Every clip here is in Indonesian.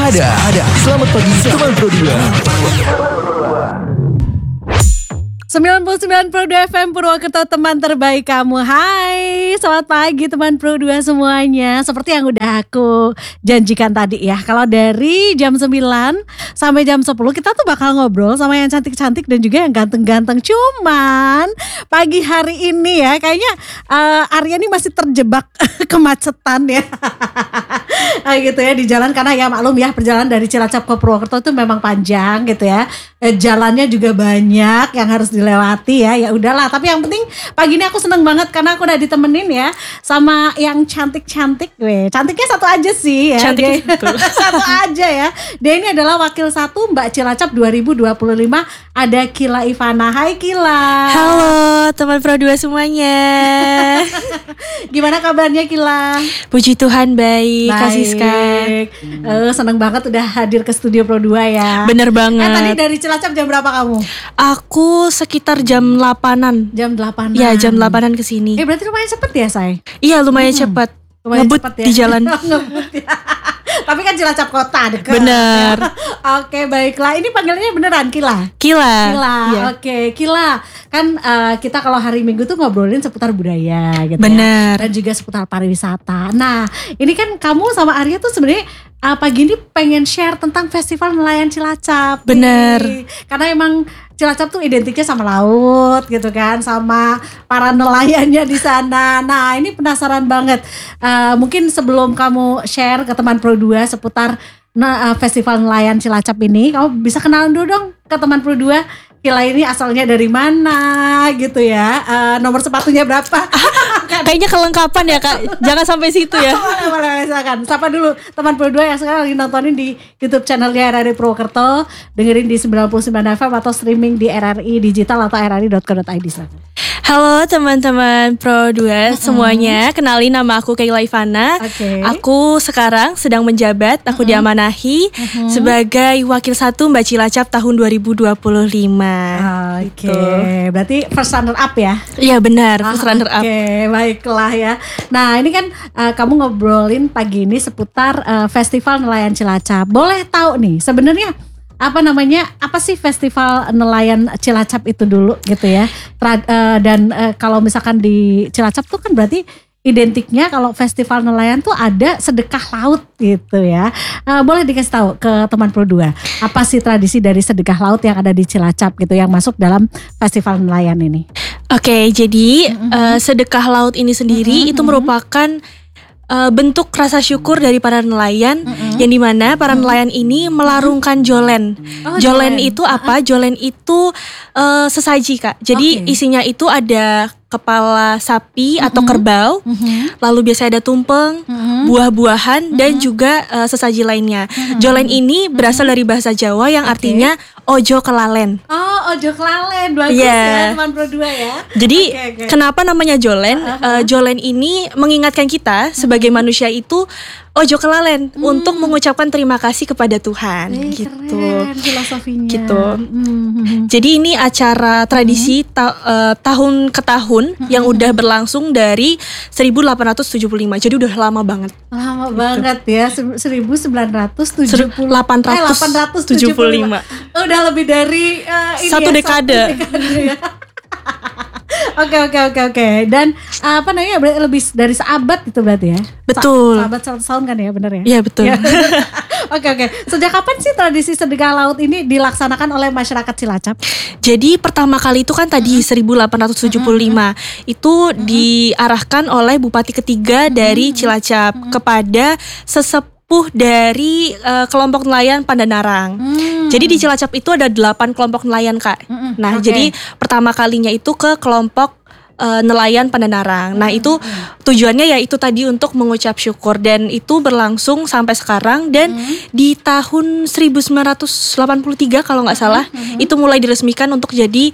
Ada. Selamat pagi teman Pro 99.2 FM Purwokerto, teman terbaik kamu. Hai, selamat pagi teman Pro 2 semuanya. Seperti yang udah aku janjikan tadi ya, kalau dari jam 9 sampai jam 10 kita tuh bakal ngobrol sama yang cantik-cantik dan juga yang ganteng-ganteng. Cuman pagi hari ini ya kayaknya Arya ini masih terjebak kemacetan ya. Gitu ya di jalan, karena ya maklum ya, perjalanan dari Cilacap ke Purwokerto itu memang panjang gitu ya. Jalannya juga banyak yang harus dilewati ya. Ya udahlah, tapi yang penting pagi ini aku seneng banget karena aku udah ditemenin ya sama yang cantik-cantik. Cantiknya satu aja sih ya. Cantik satu aja ya. Dia ini adalah wakil 1 Mbak Cilacap 2025. Ada Kila Ivana. Hai Kila. Halo teman Pro 2 semuanya. Gimana kabarnya Kila? Puji Tuhan baik. Kak Siska. Seneng banget udah hadir ke studio Pro 2 ya. Bener banget. Tadi dari Cilacap jam berapa kamu? Aku sekitar jam 8-an. Jam 8-an. Ya jam 8-an kesini. Berarti lumayan cepet ya say? Iya lumayan cepat. Ngebut cepet, ya? di jalan. Ngebut ya. Tapi kan Cilacap kota dekat. Bener. Ya. Oke baiklah, ini panggilannya beneran Kila? Kila. Ya. Oke Kila. Kan kita kalau hari Minggu tuh ngobrolin seputar budaya gitu. Bener. Ya. Dan juga seputar pariwisata. Nah ini kan kamu sama Arya tuh sebenarnya pagi ini pengen share tentang Festival Nelayan Cilacap. Bener. Karena emang Cilacap tuh identiknya sama laut gitu kan, sama para nelayannya di sana. Nah ini penasaran banget. Mungkin sebelum kamu share ke teman Pro 2 seputar Festival Nelayan Cilacap ini, kamu bisa kenalan dulu dong ke teman Pro 2. Kila ini asalnya dari mana gitu ya, nomor sepatunya berapa. Kayaknya kelengkapan ya Kak, jangan sampai situ ya. Boleh silakan. Sapa dulu teman Pro 2 yang sekarang lagi nontonin di YouTube channelnya RRI Purwokerto, dengerin di 99 FM atau streaming di RRI Digital atau rri.co.id. Halo teman-teman Pro 2 semuanya, kenalin nama aku Kila Ivana. Aku sekarang sedang menjabat, aku diamanahi sebagai wakil 1 Mbak Cilacap tahun 2025. Berarti first runner up ya? Iya benar, first runner up. Baiklah ya. Nah ini kan kamu ngobrolin pagi ini seputar Festival Nelayan Cilacap. Boleh tahu nih sebenarnya apa sih Festival Nelayan Cilacap itu dulu gitu ya. Dan kalau misalkan di Cilacap tuh kan berarti identiknya kalau festival nelayan tuh ada sedekah laut gitu ya. Boleh dikasih tahu ke teman Pro 2 apa sih tradisi dari sedekah laut yang ada di Cilacap gitu yang masuk dalam festival nelayan ini? Oke, jadi sedekah laut ini sendiri itu merupakan bentuk rasa syukur dari para nelayan yang dimana para nelayan ini melarungkan jolen. Jolen itu apa? Jolen itu sesaji Kak. Jadi isinya itu ada kepala sapi atau kerbau, lalu biasanya ada tumpeng, buah-buahan dan juga sesaji lainnya. Jolen ini berasal dari bahasa Jawa yang artinya ojo kelalen. Oh, ojo kelalen, bagus ya teman Pro 2 ya. Jadi kenapa namanya jolen? Jolen ini mengingatkan kita sebagai manusia itu ojo kelalen untuk mengucapkan terima kasih kepada Tuhan. Gitu. Keren filosofinya. Gitu. Jadi ini acara tradisi tahun ke tahun yang udah berlangsung dari 1875. Jadi udah lama banget. Lama banget ya, 875. Udah lebih dari satu dekade. Ya. Oke. Dan lebih dari seabad itu berarti ya? Betul. Seabad 100 tahun kan ya, benar ya? Iya betul. Oke. Sejak kapan sih tradisi sedekah laut ini dilaksanakan oleh masyarakat Cilacap? Jadi pertama kali itu kan tadi 1875 itu diarahkan oleh Bupati ketiga dari Cilacap kepada sesepuh dari kelompok nelayan Pandanarang. Jadi di Cilacap itu ada 8 kelompok nelayan Kak. Jadi pertama kalinya itu ke kelompok nelayan Pandanarang. Nah itu tujuannya ya itu tadi untuk mengucap syukur dan itu berlangsung sampai sekarang dan di tahun 1983 kalau nggak salah itu mulai diresmikan untuk jadi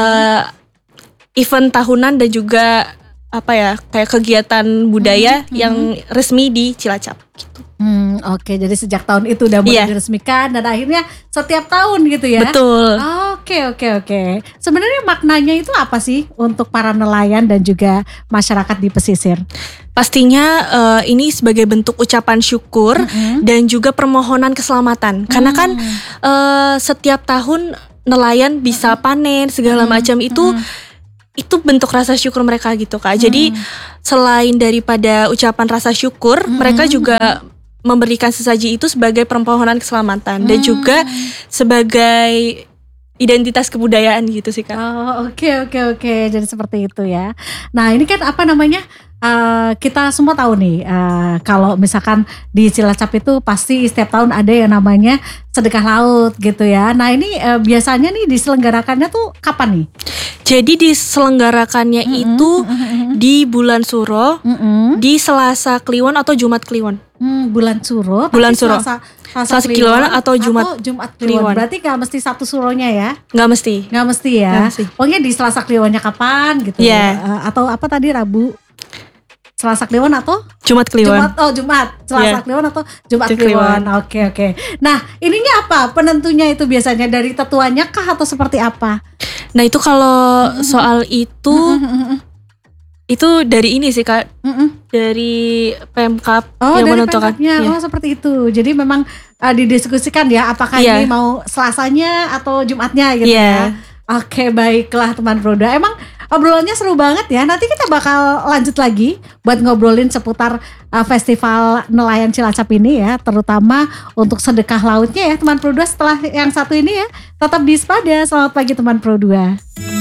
event tahunan dan juga kayak kegiatan budaya yang resmi di Cilacap gitu. Oke, jadi sejak tahun itu udah mulai diresmikan dan akhirnya setiap tahun gitu ya. Betul. Oke. Sebenarnya maknanya itu apa sih untuk para nelayan dan juga masyarakat di pesisir? Pastinya ini sebagai bentuk ucapan syukur dan juga permohonan keselamatan. Karena kan setiap tahun nelayan bisa panen segala macam itu bentuk rasa syukur mereka gitu Kak. Jadi selain daripada ucapan rasa syukur, mereka juga memberikan sesaji itu sebagai permohonan keselamatan dan juga sebagai identitas kebudayaan gitu sih Kak. Oh, oke. Jadi seperti itu ya. Nah, ini kan apa namanya? Kita semua tahu nih kalau misalkan di Cilacap itu pasti setiap tahun ada yang namanya sedekah laut gitu ya. Nah, ini biasanya nih diselenggarakannya tuh kapan nih? Jadi diselenggarakannya itu di bulan Suro, di Selasa Kliwon atau Jumat Kliwon. Bulan Suro. Bulan Suro. Selasa Kliwon atau Jumat Kliwon. Berarti gak mesti satu suronya ya? Gak mesti ya. Nggak mesti. Pokoknya di Selasa Kliwonnya kapan gitu ya? Atau apa tadi Rabu? Selasa Kliwon atau Jumat Kliwon. Jumat. Selasa Kliwon atau Jumat Kliwon. Oke. Nah, ininya apa? Penentunya itu biasanya dari tetuanya kah atau seperti apa? Nah, itu kalau soal itu dari ini sih Kak. Dari Pemkab yang menentukan. Oh, seperti itu. Jadi memang didiskusikan ya apakah ini mau Selasanya atau Jumatnya gitu ya. Oke, baiklah teman Proda. Emang obrolannya seru banget ya. Nanti kita bakal lanjut lagi buat ngobrolin seputar festival nelayan Cilacap ini ya, terutama untuk sedekah lautnya ya teman Pro 2 setelah yang satu ini ya. Tetap di Sepada. Selamat pagi teman Pro 2.